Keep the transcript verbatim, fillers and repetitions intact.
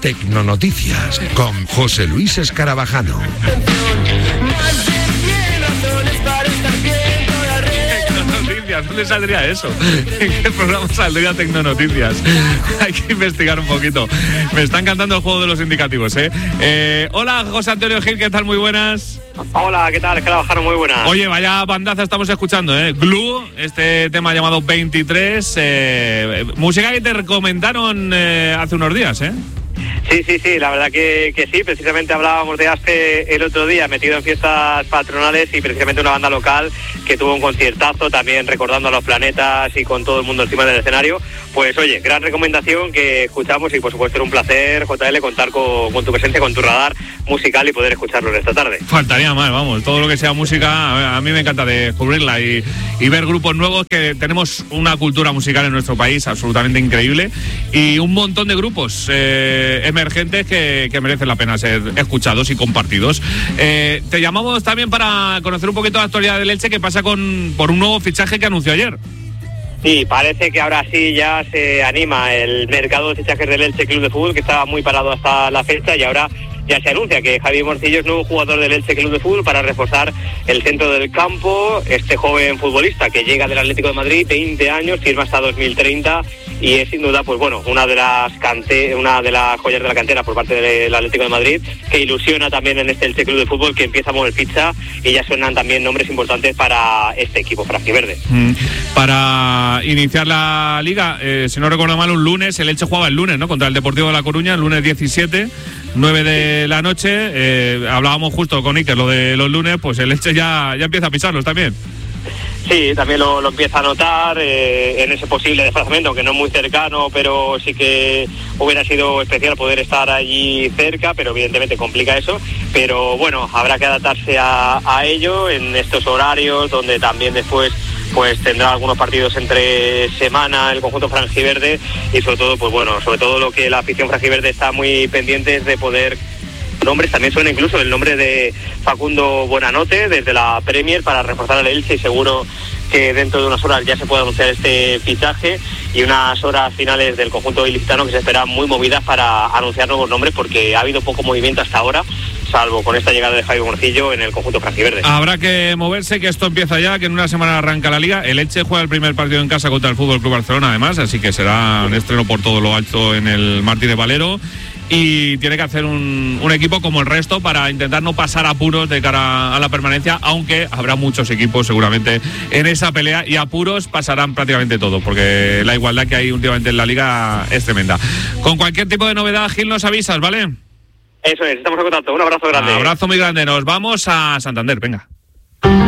Tecnonoticias con José Luis Escarabajano. ¿Dónde saldría eso? ¿En qué programa saldría Tecnonoticias? Hay que investigar un poquito. Me está encantando el juego de los indicativos, ¿eh? eh hola, José Antonio Gil, ¿qué tal? Muy buenas. Hola, ¿qué tal? Escarabajano, muy buenas. Oye, vaya bandaza estamos escuchando, ¿eh? Glue, este tema llamado veintitrés. Eh, música que te recomendaron eh, hace unos días, ¿eh? Sí, sí, sí, la verdad que, que sí, precisamente hablábamos de Aspe el otro día, metido en fiestas patronales, y precisamente una banda local que tuvo un conciertazo, también recordando a los planetas y con todo el mundo encima del escenario. Pues oye, gran recomendación que escuchamos, y por supuesto era un placer, J L, contar con, con tu presencia, con tu radar musical y poder escucharlo esta tarde. Faltaría más, vamos, todo lo que sea música, a mí me encanta descubrirla y, y ver grupos nuevos, que tenemos una cultura musical en nuestro país absolutamente increíble y un montón de grupos eh, emergentes que, que merecen la pena ser escuchados y compartidos. Eh, te llamamos también para conocer un poquito la actualidad del Elche, que pasa con por un nuevo fichaje que anunció ayer. Sí, parece que ahora sí ya se anima el mercado de fichajes del Elche Club de Fútbol, que estaba muy parado hasta la fecha, y ahora ya se anuncia que Javi Morcillo es nuevo jugador del Elche Club de Fútbol para reforzar el centro del campo. Este joven futbolista que llega del Atlético de Madrid, veinte años, firma hasta dos mil treinta, y es sin duda, pues bueno, una de las cante una de las joyas de la cantera por parte del Atlético de Madrid, que ilusiona también en este Elche Club de Fútbol, que empieza a mover ficha, y ya suenan también nombres importantes para este equipo franjiverde. Mm, para iniciar la liga, eh, si no recuerdo mal, un lunes, el Elche jugaba el lunes, ¿no? Contra el Deportivo de La Coruña, el lunes diecisiete, nueve de la noche. Eh, hablábamos justo con Iker lo de los lunes, pues el Elche ya, ya empieza a pisarlos también. Sí, también lo, lo empieza a notar eh, en ese posible desplazamiento, aunque no muy cercano, pero sí que hubiera sido especial poder estar allí cerca, pero evidentemente complica eso. Pero bueno, habrá que adaptarse a, a ello en estos horarios, donde también después pues tendrá algunos partidos entre semana el conjunto franjiverde, y sobre todo, pues bueno, sobre todo lo que la afición franjiverde está muy pendiente es de poder nombres. También suena incluso el nombre de Facundo Buenanote desde la Premier para reforzar al Elche, y seguro que dentro de unas horas ya se puede anunciar este fichaje, y unas horas finales del conjunto ilicitano que se esperan muy movidas para anunciar nuevos nombres, porque ha habido poco movimiento hasta ahora, salvo con esta llegada de Javi Morcillo en el conjunto franjiverde. Habrá que moverse, que esto empieza ya, que en una semana arranca la liga. El Elche juega el primer partido en casa contra el Fútbol Club Barcelona, además, así que será un estreno por todo lo alto en el Martí de Valero. Y tiene que hacer un, un equipo como el resto para intentar no pasar apuros de cara a la permanencia, aunque habrá muchos equipos seguramente en esa pelea, y apuros pasarán prácticamente todo, porque la igualdad que hay últimamente en la liga es tremenda. Con cualquier tipo de novedad, Gil, nos avisas, ¿vale? Eso es, estamos en contacto. Un abrazo grande. Un abrazo muy grande. Nos vamos a Santander, venga.